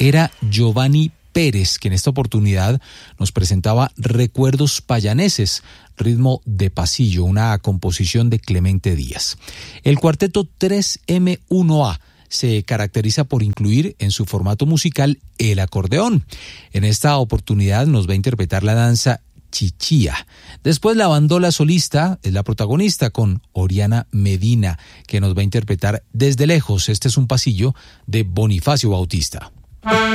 era Giovanni Pérez, que en esta oportunidad nos presentaba Recuerdos Payaneses, ritmo de pasillo, una composición de Clemente Díaz. El cuarteto 3M1A se caracteriza por incluir en su formato musical el acordeón. En esta oportunidad nos va a interpretar la danza Chichía. Después la bandola solista es la protagonista con Oriana Medina, que nos va a interpretar Desde Lejos. Este es un pasillo de Bonifacio Bautista.